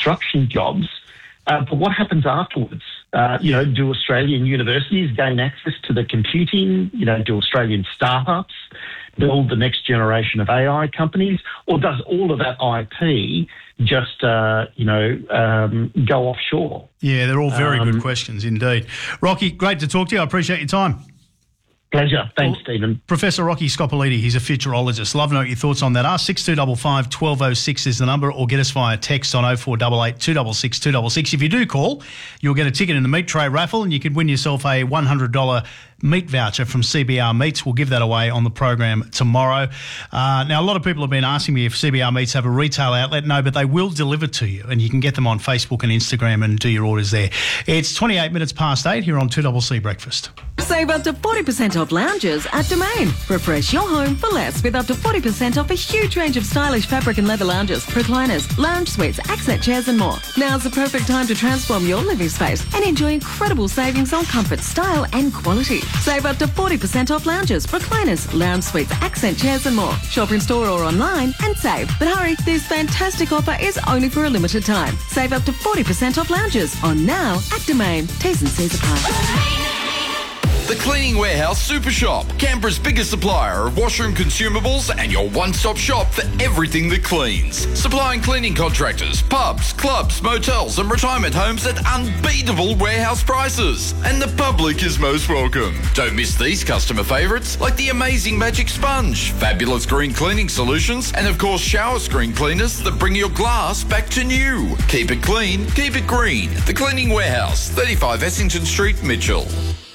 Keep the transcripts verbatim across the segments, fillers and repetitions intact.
construction jobs. Uh, but what happens afterwards? Uh, you know, do Australian universities gain access to the computing? You know, do Australian startups build the next generation of A I companies? Or does all of that I P just, uh, you know, um, go offshore? Yeah, they're all very um, good questions indeed. Rocky, great to talk to you. I appreciate your time. Pleasure. Thanks, well, Stephen. Professor Rocky Scopoliti, he's a futurologist. Love to know your thoughts on that. Ask six two five five, one two zero six is the number, or get us via text on oh four eight eight, two six six, two six six. If you do call, you'll get a ticket in the meat tray raffle and you could win yourself a one hundred dollars meat voucher from C B R Meats. We'll give that away on the program tomorrow. Uh, now, a lot of people have been asking me if C B R Meats have a retail outlet. No, but they will deliver to you, and you can get them on Facebook and Instagram and do your orders there. It's twenty-eight minutes past eight here on two C C Breakfast. Save up to forty percent off lounges at Domain. Refresh your home for less with up to forty percent off a huge range of stylish fabric and leather lounges, recliners, lounge suites, accent chairs and more. Now's the perfect time to transform your living space and enjoy incredible savings on comfort, style and quality. Save up to forty percent off lounges, recliners, lounge suites, accent chairs and more. Shop in store or online and save. But hurry, this fantastic offer is only for a limited time. Save up to forty percent off lounges on now at Domain. T's and C's apply. The Cleaning Warehouse Super Shop, Canberra's biggest supplier of washroom consumables and your one-stop shop for everything that cleans. Supplying cleaning contractors, pubs, clubs, motels and retirement homes at unbeatable warehouse prices. And the public is most welcome. Don't miss these customer favourites like the amazing Magic Sponge, fabulous green cleaning solutions and of course shower screen cleaners that bring your glass back to new. Keep it clean, keep it green. The Cleaning Warehouse, thirty-five Essington Street, Mitchell.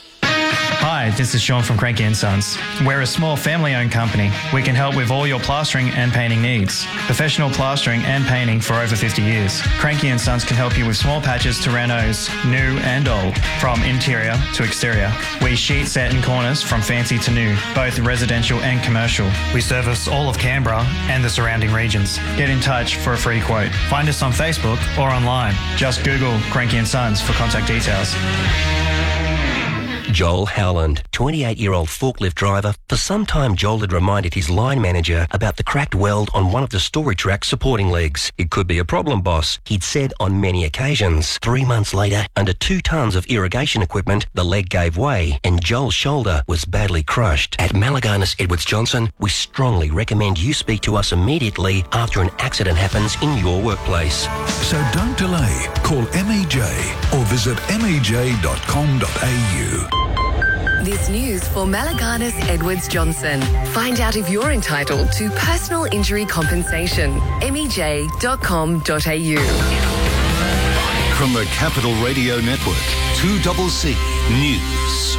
Hi, this is Sean from Cranky and Sons. We're a small family-owned company. We can help with all your plastering and painting needs. Professional plastering and painting for over fifty years. Cranky and Sons can help you with small patches to renos, new and old, from interior to exterior. We sheet set in corners from fancy to new, both residential and commercial. We service all of Canberra and the surrounding regions. Get in touch for a free quote. Find us on Facebook or online. Just Google Cranky and Sons for contact details. Joel Howland, twenty-eight-year-old forklift driver. For some time, Joel had reminded his line manager about the cracked weld on one of the storage rack supporting legs. It could be a problem, boss, he'd said on many occasions. Three months later, under two tonnes of irrigation equipment, the leg gave way and Joel's shoulder was badly crushed. At Malaganas Edwards Johnson, we strongly recommend you speak to us immediately after an accident happens in your workplace. So don't delay. Call M E J or visit m e j dot com dot a u. This news for Malaganas Edwards Johnson. Find out if you're entitled to personal injury compensation. m e j dot com dot a u. From the Capital Radio Network, two C C News.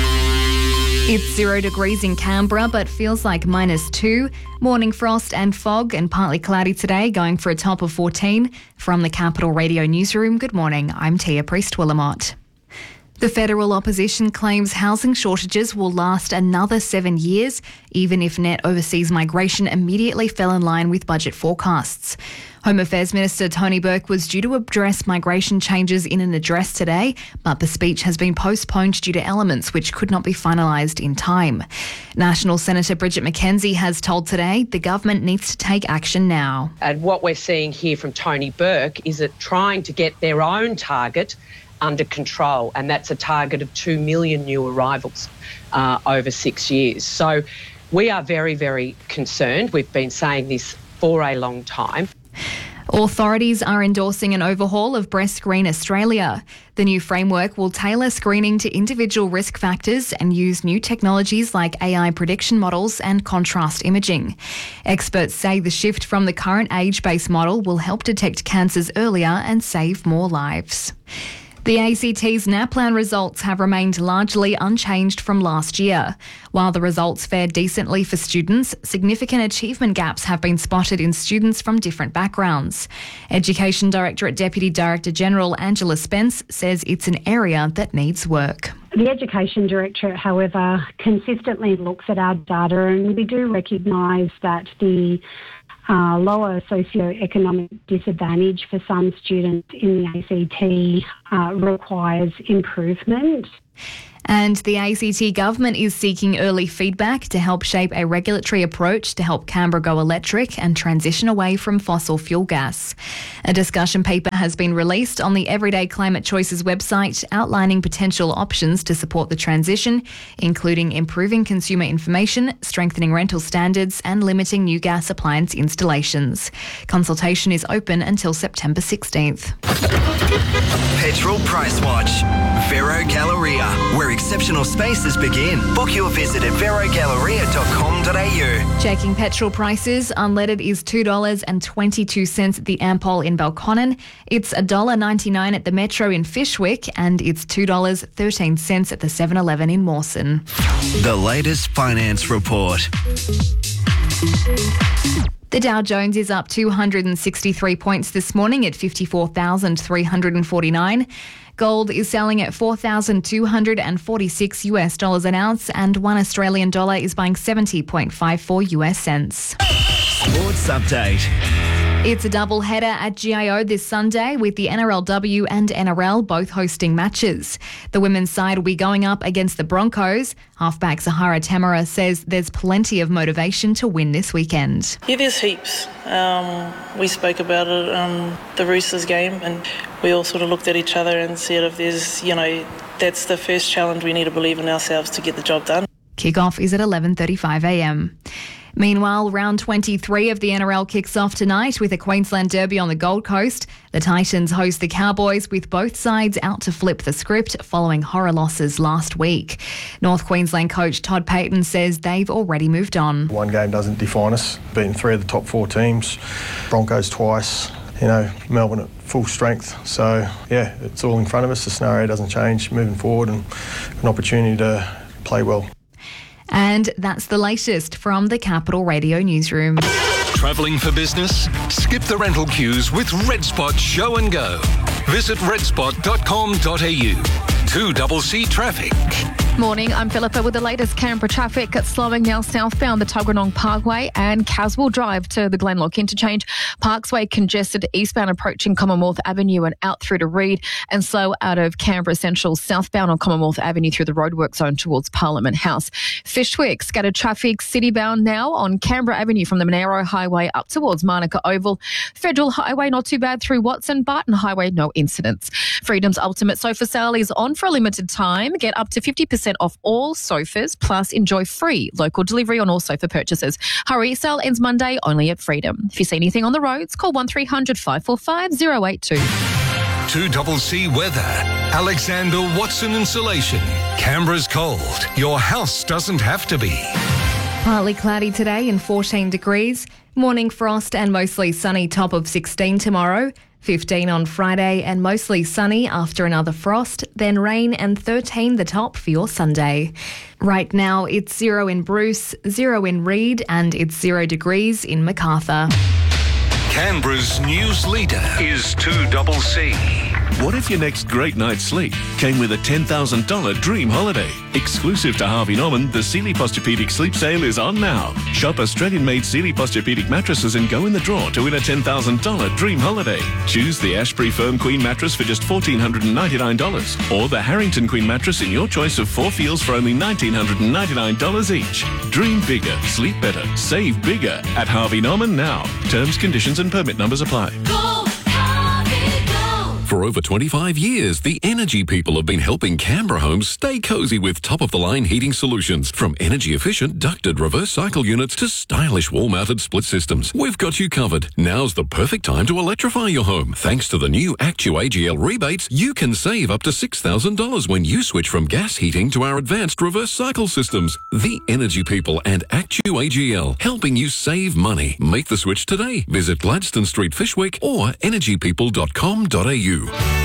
It's zero degrees in Canberra, but feels like minus two. Morning frost and fog and partly cloudy today, going for a top of fourteen. From the Capital Radio Newsroom, good morning. I'm Tia Priest-Willamott. The federal opposition claims housing shortages will last another seven years, even if net overseas migration immediately fell in line with budget forecasts. Home Affairs Minister Tony Burke was due to address migration changes in an address today, but the speech has been postponed due to elements which could not be finalised in time. National Senator Bridget McKenzie has told Today the government needs to take action now. And what we're seeing here from Tony Burke is that trying to get their own target under control, and that's a target of two million new arrivals uh, over six years. So we are very, very concerned. We've been saying this for a long time. Authorities are endorsing an overhaul of Breast Screen Australia. The new framework will tailor screening to individual risk factors and use new technologies like A I prediction models and contrast imaging. Experts say the shift from the current age-based model will help detect cancers earlier and save more lives. The A C T's NAPLAN results have remained largely unchanged from last year. While the results fared decently for students, significant achievement gaps have been spotted in students from different backgrounds. Education Directorate Deputy Director General Angela Spence says it's an area that needs work. The Education Directorate, however, consistently looks at our data, and we do recognise that the Uh, lower socio-economic disadvantage for some students in the A C T uh, requires improvement. And the A C T government is seeking early feedback to help shape a regulatory approach to help Canberra go electric and transition away from fossil fuel gas. A discussion paper has been released on the Everyday Climate Choices website outlining potential options to support the transition, including improving consumer information, strengthening rental standards and limiting new gas appliance installations. Consultation is open until September sixteenth. Petrol Price Watch. Vero Galleria, where exceptional spaces begin. Book your visit at vero galleria dot com dot a u. Checking petrol prices, unleaded is two dollars twenty-two at the Ampol in Belconnen. It's one dollar ninety-nine at the Metro in Fishwick, and it's two dollars thirteen at the seven eleven in Mawson. The latest finance report. The Dow Jones is up two hundred sixty-three points this morning at fifty-four thousand three hundred forty-nine. Gold is selling at four thousand two hundred forty-six US dollars an ounce, and one Australian dollar is buying seventy point five four US cents. Sports update. It's a double header at G I O this Sunday with the N R L W and N R L both hosting matches. The women's side will be going up against the Broncos. Halfback Zahara Tamara says there's plenty of motivation to win this weekend. Yeah, there's heaps. Um, we spoke about it on the Roosters game, and we all sort of looked at each other and said if there's, you know, that's the first challenge, we need to believe in ourselves to get the job done. Kick-off is at eleven thirty-five a m. Meanwhile, round twenty-three of the N R L kicks off tonight with a Queensland derby on the Gold Coast. The Titans host the Cowboys, with both sides out to flip the script following horror losses last week. North Queensland coach Todd Payton says they've already moved on. One game doesn't define us. Beating three of the top four teams, Broncos twice, you know, Melbourne at full strength. So, yeah, it's all in front of us. The scenario doesn't change moving forward, and an opportunity to play well. And that's the latest from the Capital Radio newsroom. Travelling for business? Skip the rental queues with Red Spot Show and Go. Visit red spot dot com dot a u. two C C Traffic. Morning, I'm Philippa with the latest Canberra traffic. Slowing now southbound the Tuggeranong Parkway and Caswell Drive to the Glenlock interchange. Parksway congested eastbound approaching Commonwealth Avenue and out through to Reed, and slow out of Canberra Central southbound on Commonwealth Avenue through the roadwork zone towards Parliament House. Fishwick, scattered traffic citybound now on Canberra Avenue from the Monaro Highway up towards Manuka Oval. Federal Highway not too bad through Watson. Barton Highway no incidents. Freedom's Ultimate Sofa Sale is on for a limited time. Get up to fifty percent off all sofas, plus enjoy free local delivery on all sofa purchases. Hurry, sale ends Monday only at Freedom. If you see anything on the roads, call one three hundred five four five oh eight two. two C C Weather. Alexander Watson Insulation. Canberra's cold. Your house doesn't have to be. Partly cloudy today and fourteen degrees. Morning frost and mostly sunny, top of sixteen tomorrow. fifteen on Friday and mostly sunny after another frost, then rain and thirteen the top for your Sunday. Right now it's zero in Bruce, zero in Reed, and it's zero degrees in Macarthur. Canberra's news leader is two C C. What if your next great night's sleep came with a ten thousand dollars dream holiday? Exclusive to Harvey Norman, the Sealy Posturepedic Sleep Sale is on now. Shop Australian-made Sealy Posturepedic mattresses and go in the draw to win a ten thousand dollars dream holiday. Choose the Ashbury Firm Queen mattress for just one thousand four hundred ninety-nine dollars or the Harrington Queen mattress in your choice of four feels for only one thousand nine hundred ninety-nine dollars each. Dream bigger, sleep better, save bigger at Harvey Norman now. Terms, conditions and permit numbers apply. Go, Harvey, go. For over twenty-five years, the Energy People have been helping Canberra homes stay cozy with top-of-the-line heating solutions. From energy-efficient ducted reverse cycle units to stylish wall-mounted split systems, we've got you covered. Now's the perfect time to electrify your home. Thanks to the new ActuAGL rebates, you can save up to six thousand dollars when you switch from gas heating to our advanced reverse cycle systems. The Energy People and ActuAGL, helping you save money. Make the switch today. Visit Gladstone Street, Fishwick or energy people dot com dot a u.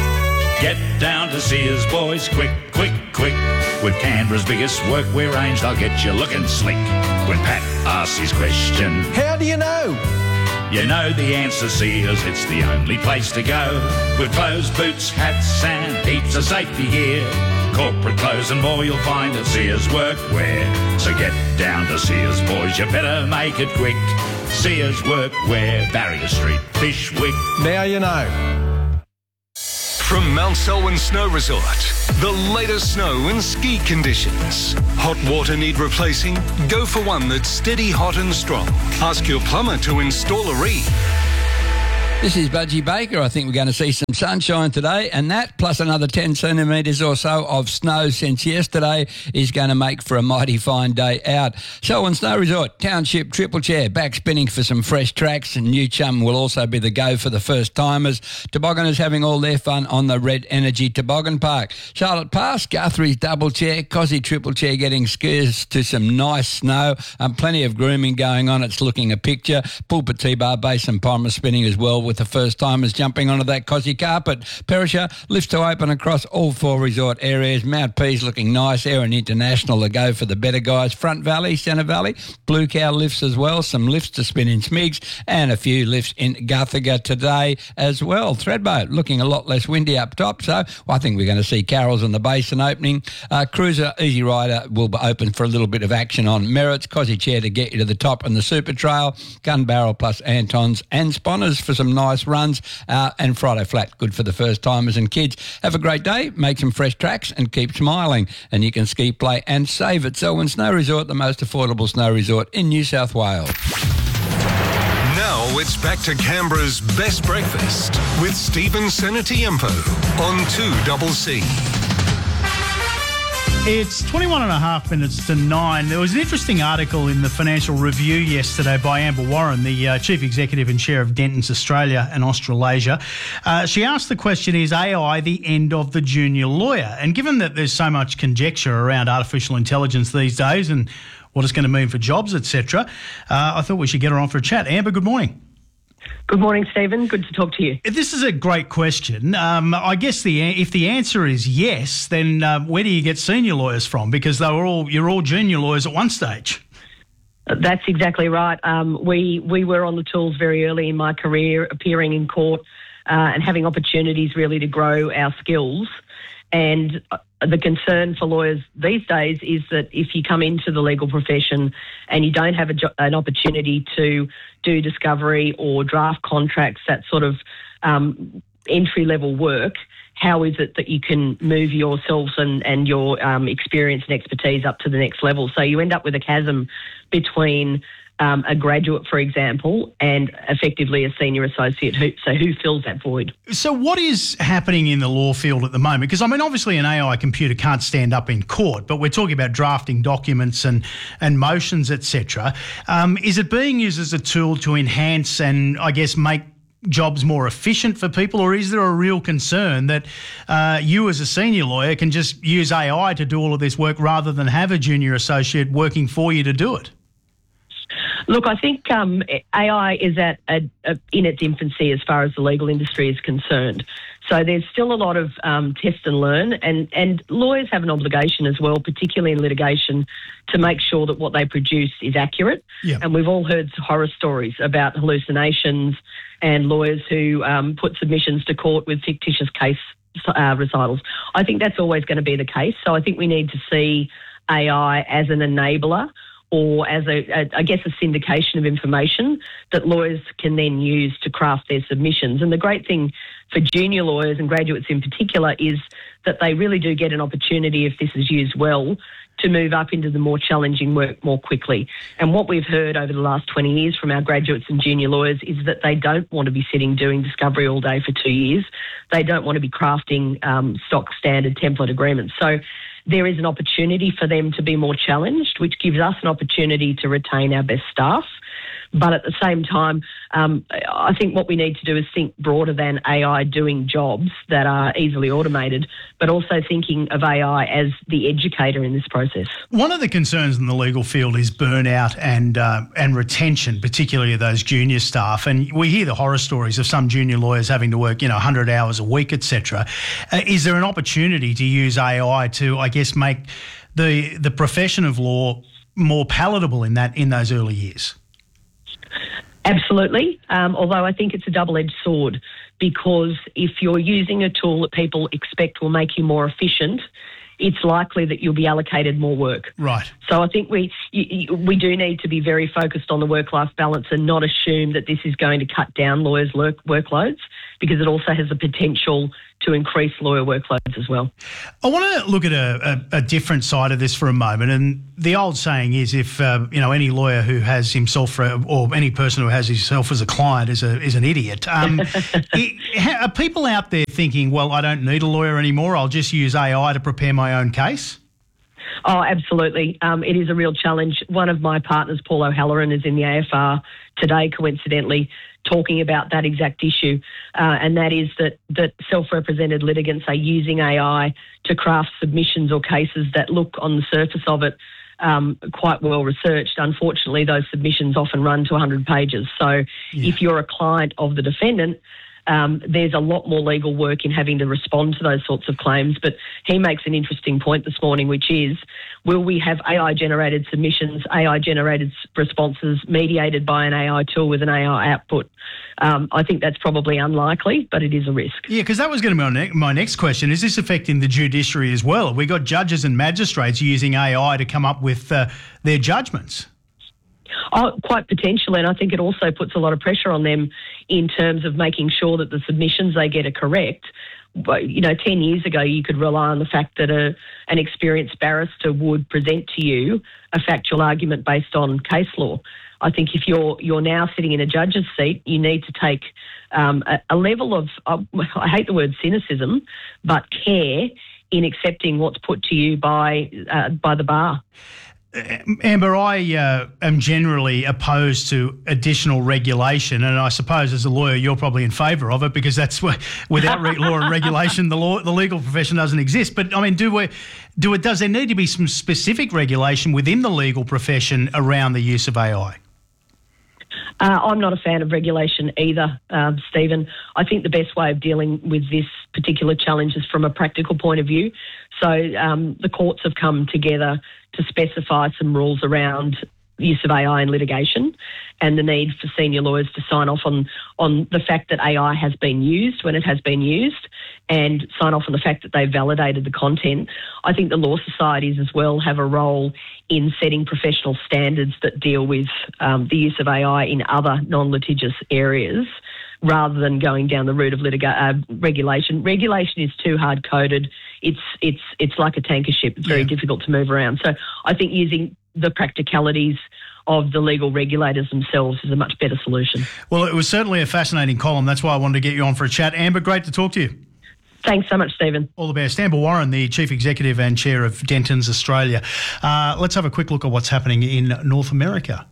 Get down to Sears, boys, quick, quick, quick. With Canberra's biggest workwear range, they'll get you looking slick. When Pat asks his question, how do you know? You know the answer, Sears, it's the only place to go. With clothes, boots, hats and heaps of safety gear. Corporate clothes and more you'll find at Sears Workwear. So get down to Sears, boys, you better make it quick. Sears Workwear, Barrier Street, Fishwick. Now you know. From Mount Selwyn Snow Resort, the latest snow and ski conditions. Hot water need replacing? Go for one that's steady, hot and strong. Ask your plumber to install a reed. This is Budgie Baker. I think we're going to see some sunshine today, and that plus another ten centimetres or so of snow since yesterday is going to make for a mighty fine day out. Selwyn Snow Resort, Township Triple Chair, back spinning for some fresh tracks, and New Chum will also be the go for the first timers. Tobogganers having all their fun on the Red Energy Toboggan Park. Charlotte Pass, Guthrie's Double Chair, Cosy Triple Chair getting skiers to some nice snow, and plenty of grooming going on. It's looking a picture. Pulpit T-Bar Base and Palmer spinning as well, with the first timers jumping onto that Cosy carpet. Perisher lifts to open across all four resort areas. Mount Pease looking nice. Erin International to go for the better guys. Front Valley, Centre Valley, Blue Cow lifts as well. Some lifts to spin in Smigs and a few lifts in Guthaga today as well. Threadboat looking a lot less windy up top, so I think we're going to see Carroll's on the basin opening. Uh, Cruiser Easy Rider will be open for a little bit of action on Merritts. Cosy Chair to get you to the top and the Super Trail. Gun Barrel plus Antons and Sponners for some nice runs, uh, and Friday Flat good for the first timers and kids. Have a great day, make some fresh tracks and keep smiling, and you can ski, play and save at Selwyn Snow Resort, the most affordable snow resort in New South Wales. Now it's back to Canberra's best breakfast with Stephen Senatiempo on two C C. It's twenty-one and a half minutes to nine. There was an interesting article in the Financial Review yesterday by Amber Warren, the uh, Chief Executive and Chair of Dentons Australia and Australasia. Uh, she asked the question, is A I the end of the junior lawyer? And given that there's so much conjecture around artificial intelligence these days and what it's going to mean for jobs, et cetera, uh, I thought we should get her on for a chat. Amber, good morning. Good morning, Stephen. Good to talk to you. This is a great question. Um, I guess the if the answer is yes, then uh, where do you get senior lawyers from? Because they were all you're all junior lawyers at one stage. That's exactly right. Um, we we were on the tools very early in my career, appearing in court uh, and having opportunities really to grow our skills. And the concern for lawyers these days is that if you come into the legal profession and you don't have a jo- an opportunity to do discovery or draft contracts, that sort of um, entry-level work, how is it that you can move yourselves and, and your um, experience and expertise up to the next level? So you end up with a chasm between Um, a graduate, for example, and effectively a senior associate. Who, so who fills that void? So what is happening in the law field at the moment? Because, I mean, obviously an A I computer can't stand up in court, but we're talking about drafting documents and, and motions, et cetera. Um, is it being used as a tool to enhance and, I guess, make jobs more efficient for people, or is there a real concern that uh, you as a senior lawyer can just use A I to do all of this work rather than have a junior associate working for you to do it? Look, I think um, A I is at a, a, in its infancy as far as the legal industry is concerned. So there's still a lot of um, test and learn, and, and lawyers have an obligation as well, particularly in litigation, to make sure that what they produce is accurate. Yeah. And we've all heard horror stories about hallucinations and lawyers who um, put submissions to court with fictitious case uh, recitals. I think that's always going to be the case. So I think we need to see A I as an enabler, or as a, a, I guess, a syndication of information that lawyers can then use to craft their submissions. And the great thing for junior lawyers and graduates in particular is that they really do get an opportunity, if this is used well, to move up into the more challenging work more quickly. And what we've heard over the last twenty years from our graduates and junior lawyers is that they don't want to be sitting doing discovery all day for two years. They don't want to be crafting um, stock standard template agreements. So there is an opportunity for them to be more challenged, which gives us an opportunity to retain our best staff. But at the same time, um, I think what we need to do is think broader than A I doing jobs that are easily automated, but also thinking of A I as the educator in this process. One of the concerns in the legal field is burnout and uh, and retention, particularly of those junior staff. And we hear the horror stories of some junior lawyers having to work, you know, one hundred hours a week, et cetera. Uh, is there an opportunity to use A I to, I guess, make the the profession of law more palatable in that in those early years? Absolutely, um, although I think it's a double-edged sword, because if you're using a tool that people expect will make you more efficient, it's likely that you'll be allocated more work. Right. So I think we you, we do need to be very focused on the work-life balance and not assume that this is going to cut down lawyers' work, workloads. because it also has the potential to increase lawyer workloads as well. I want to look at a, a, a different side of this for a moment. And the old saying is, if uh, you know any lawyer who has himself for, or any person who has himself as a client is a is an idiot. Um, it, are people out there thinking, well, I don't need a lawyer anymore, I'll just use A I to prepare my own case? Oh, absolutely. Um, it is a real challenge. One of my partners, Paul O'Halloran, is in the A F R today, coincidentally, talking about that exact issue, uh, and that is that, that self-represented litigants are using A I to craft submissions or cases that look on the surface of it um, quite well researched. Unfortunately, those submissions often run to one hundred pages. So yeah. if you're a client of the defendant, Um, there's a lot more legal work in having to respond to those sorts of claims. But he makes an interesting point this morning, which is, will we have A I-generated submissions, A I-generated responses mediated by an A I tool with an A I output? Um, I think that's probably unlikely, but it is a risk. Yeah, because that was going to be my, ne- my next question. Is this affecting the judiciary as well? Have we got judges and magistrates using A I to come up with uh, their judgments? Oh, quite potentially, and I think it also puts a lot of pressure on them in terms of making sure that the submissions they get are correct. But, you know, ten years ago, you could rely on the fact that a, an experienced barrister would present to you a factual argument based on case law. I think if you're you're now sitting in a judge's seat, you need to take um, a, a level of, uh, I hate the word cynicism, but care in accepting what's put to you by uh, by the bar. Amber, I uh, am generally opposed to additional regulation, and I suppose as a lawyer you're probably in favour of it, because that's where, without re- law and regulation, the law, the legal profession doesn't exist. But I mean, do we, do it? Does there need to be some specific regulation within the legal profession around the use of A I? Uh, I'm not a fan of regulation either, um, Stephen. I think the best way of dealing with this particular challenge is from a practical point of view. So um, the courts have come together to specify some rules around the use of A I in litigation and the need for senior lawyers to sign off on, on the fact that A I has been used when it has been used, and sign off on the fact that they validated the content. I think the law societies as well have a role in setting professional standards that deal with um, the use of A I in other non-litigious areas, rather than going down the route of litiga- uh, regulation. Regulation is too hard-coded. It's it's it's like a tanker ship. It's very yeah. difficult to move around. So I think using the practicalities of the legal regulators themselves is a much better solution. Well, it was certainly a fascinating column. That's why I wanted to get you on for a chat. Amber, great to talk to you. Thanks so much, Stephen. All the best. Amber Warren, the Chief Executive and Chair of Dentons Australia. Uh, let's have a quick look at what's happening in North America.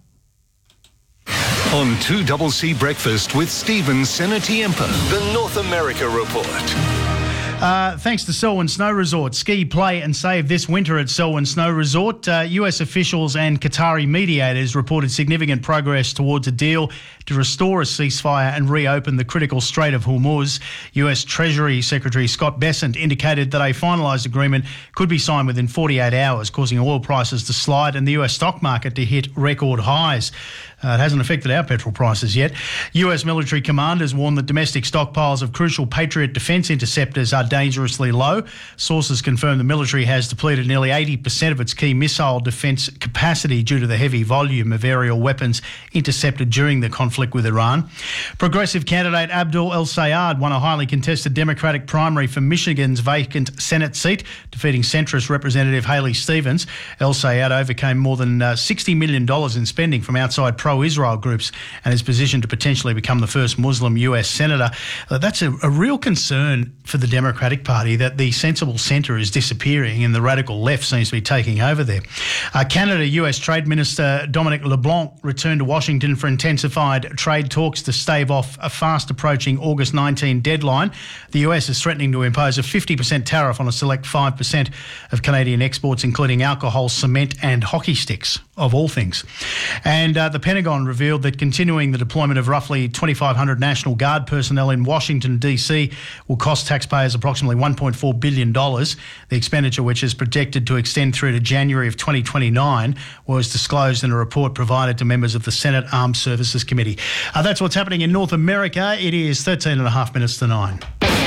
On two C C Breakfast with Stephen Senatiempo, the North America Report. Uh, thanks to Selwyn Snow Resort. Ski, play and save this winter at Selwyn Snow Resort. Uh, U S officials and Qatari mediators reported significant progress towards a deal to restore a ceasefire and reopen the critical Strait of Hormuz. U S Treasury Secretary Scott Bessent indicated that a finalised agreement could be signed within forty-eight hours, causing oil prices to slide and the U S stock market to hit record highs. Uh, it hasn't affected our petrol prices yet. U S military commanders warn that domestic stockpiles of crucial Patriot defence interceptors are dangerously low. Sources confirm the military has depleted nearly eighty percent of its key missile defence capacity due to the heavy volume of aerial weapons intercepted during the conflict with Iran. Progressive candidate Abdul El-Sayed won a highly contested Democratic primary for Michigan's vacant Senate seat, defeating centrist Representative Haley Stevens. El-Sayed overcame more than uh, sixty million dollars in spending from outside pro-Israel groups and is positioned to potentially become the first Muslim U S senator. Uh, that's a, a real concern for the Democratic Party, that the sensible centre is disappearing and the radical left seems to be taking over there. Uh, Canada U S Trade Minister Dominic LeBlanc returned to Washington for intensified trade talks to stave off a fast approaching August nineteenth deadline. The U S is threatening to impose a fifty percent tariff on a select five percent of Canadian exports, including alcohol, cement and hockey sticks, of all things. And uh, the Pentagon revealed that continuing the deployment of roughly twenty-five hundred National Guard personnel in Washington, D C will cost taxpayers approximately one point four billion dollars. The expenditure, which is projected to extend through to January of twenty twenty-nine, was disclosed in a report provided to members of the Senate Armed Services Committee. Uh, that's what's happening in North America. It is thirteen and a half minutes to nine.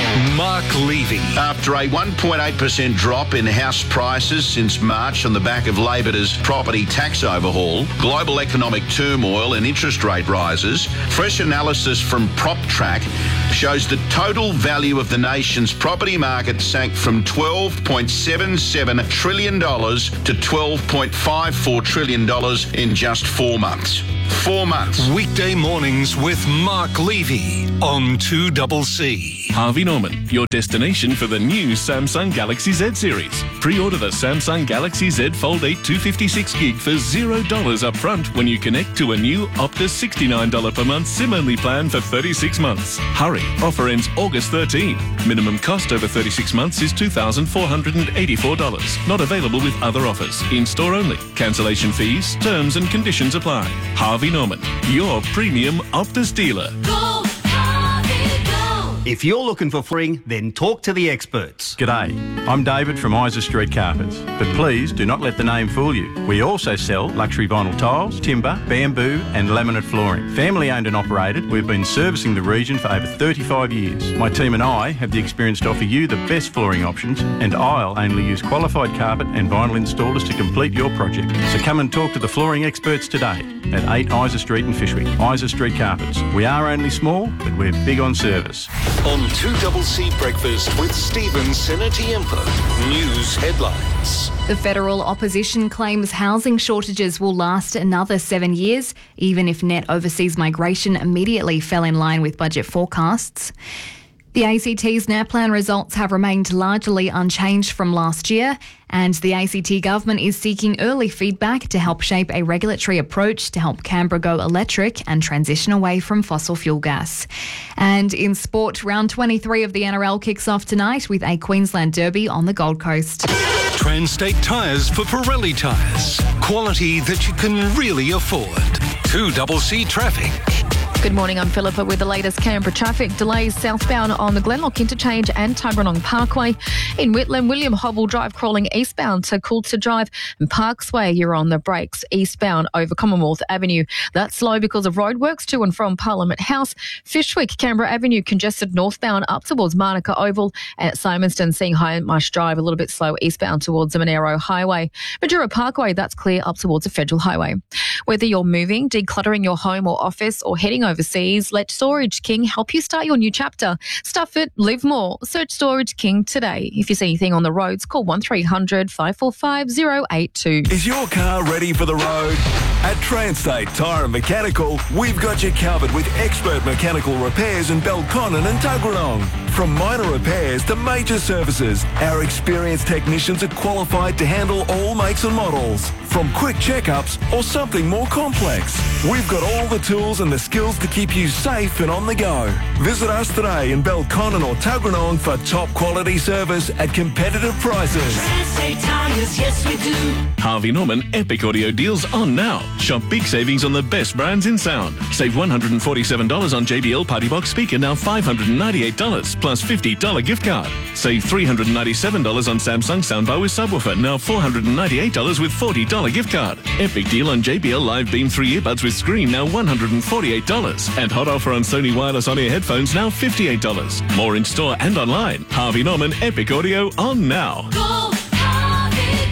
Mark Levy. After a one point eight percent drop in house prices since March on the back of Labor's property tax overhaul, global economic turmoil and interest rate rises, fresh analysis from PropTrack shows the total value of the nation's property market sank from twelve point seven seven trillion dollars to twelve point five four trillion dollars in just four months. Four months. Weekday mornings with Mark Levy on two C C. Harvey Norman, your destination for the new Samsung Galaxy Z series. Pre-order the Samsung Galaxy Z Fold eight two fifty-six gig for zero dollars up front when you connect to a new Optus sixty-nine dollars per month SIM-only plan for thirty-six months. Hurry, offer ends August thirteenth. Minimum cost over thirty-six months is two thousand four hundred eighty-four dollars. Not available with other offers. In-store only. Cancellation fees, terms and conditions apply. Harvey Norman, your premium Optus dealer. Go, Harvey, go. If you're looking for flooring, then talk to the experts. G'day, I'm David from Isa Street Carpets, but please do not let the name fool you. We also sell luxury vinyl tiles, timber, bamboo and laminate flooring. Family owned and operated, we've been servicing the region for over thirty-five years. My team and I have the experience to offer you the best flooring options, and I'll only use qualified carpet and vinyl installers to complete your project. So come and talk to the flooring experts today at eight Isa Street in Fishwick. Isa Street Carpets. We are only small, but we're big on service. On two C C Breakfast with Stephen Senatiempo. News headlines. The federal opposition claims housing shortages will last another seven years, even if net overseas migration immediately fell in line with budget forecasts. The A C T's NAPLAN results have remained largely unchanged from last year, and the A C T government is seeking early feedback to help shape a regulatory approach to help Canberra go electric and transition away from fossil fuel gas. And in sport, round twenty-three of the N R L kicks off tonight with a Queensland Derby on the Gold Coast. Transtate Tyres for Pirelli tyres. Quality that you can really afford. two C C traffic. Good morning, I'm Philippa with the latest Canberra traffic. Delays southbound on the Glenlock Interchange and Tuggeranong Parkway. In Whitlam, William Hobble Drive crawling eastbound to Coulter Drive, and Parksway, you're on the brakes eastbound over Commonwealth Avenue. That's slow because of roadworks to and from Parliament House. Fishwick, Canberra Avenue congested northbound up towards Manuka Oval, and at Simonston, seeing Highmarsh Drive a little bit slow eastbound towards the Monero Highway. Madura Parkway, that's clear up towards the Federal Highway. Whether you're moving, decluttering your home or office, or heading overseas, let Storage King help you start your new chapter. Stuff it, live more. Search Storage King today. If you see anything on the roads, call one three hundred, five four five, zero eight two. Is your car ready for the road? At Transtate Tyre and Mechanical, we've got you covered with expert mechanical repairs in Belconnen and Tuggeranong. From minor repairs to major services, our experienced technicians are qualified to handle all makes and models. From quick checkups or something more complex, we've got all the tools and the skills to keep you safe and on the go. Visit us today in Belconnen or Tuggeranong for top quality service at competitive prices. Transtate Tyres, yes we do. Harvey Norman Epic Audio deals on now. Shop big savings on the best brands in sound. Save one hundred forty-seven dollars on J B L Party Box speaker, now five hundred ninety-eight dollars plus fifty dollars gift card. Save three hundred ninety-seven dollars on Samsung soundbar with subwoofer, now four hundred ninety-eight dollars with forty dollars gift card. Epic deal on J B L Live Beam three earbuds with screen, now one hundred forty-eight dollars. And hot offer on Sony wireless on-ear headphones, now fifty-eight dollars. More in store and online. Harvey Norman Epic Audio on now. Go, Harvey,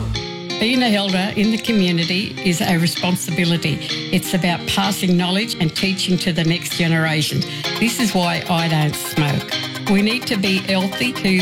go. Being a elder in the community is a responsibility. It's about passing knowledge and teaching to the next generation. This is why I don't smoke. We need to be healthy to